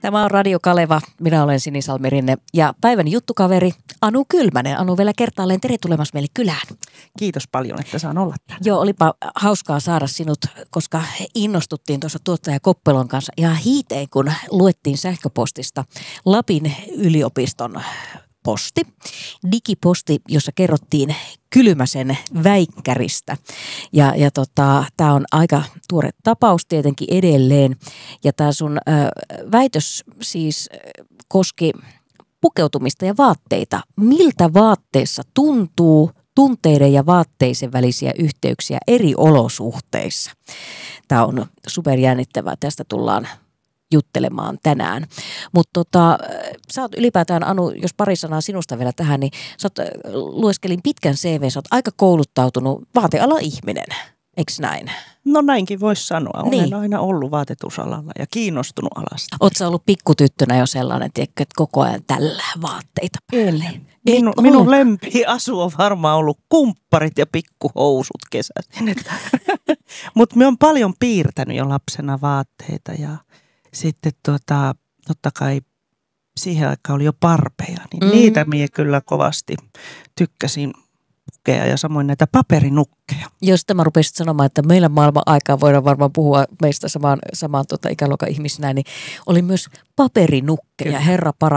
Tämä on Radio Kaleva. Minä olen Sini Salmi-Rinne ja päivän juttukaveri Anu Kylmänen. Anu, vielä kertaalleen tere tulemassa meille kylään. Kiitos paljon, että saan olla täällä. Joo, olipa hauskaa saada sinut, koska innostuttiin tuossa tuottaja Koppelon kanssa ihan hiiteen, kun luettiin sähköpostista Lapin yliopiston posti, digiposti, jossa kerrottiin Kylmäsen väikkäristä. Ja tämä on aika tuore tapaus tietenkin edelleen. Ja tämä sun väitös siis koski pukeutumista ja vaatteita. Miltä vaatteessa tuntuu tunteiden ja vaatteisen välisiä yhteyksiä eri olosuhteissa? Tämä on superjännittävää. Tästä tullaan juttelemaan tänään. Mutta sä oot ylipäätään, Anu, jos pari sanaa sinusta vielä tähän, niin sä oot, lueskelin pitkän CV, sä oot aika kouluttautunut vaatealan ihminen, eikö näin? No näinkin voisi sanoa. Olen Niin. aina ollut vaatetusalalla ja kiinnostunut alasta. Oot sä ollut pikkutyttönä jo sellainen, tiedätkö, että koko ajan tällä vaatteita päälle? Minun lempiasu on varmaan ollut kumpparit ja pikkuhousut kesäisin. Mutta me on paljon piirtänyt jo lapsena vaatteita ja sitten totta kai siihen aikaan oli jo parpeja, niin niitä minä kyllä kovasti tykkäsin pukea ja samoin näitä paperinukkeja. Jos tämä rupesit sanomaan, että meillä maailman aikaa voidaan varmaan puhua meistä samaan ikäluokan ihmisinä, niin oli myös paperinukkeja, herra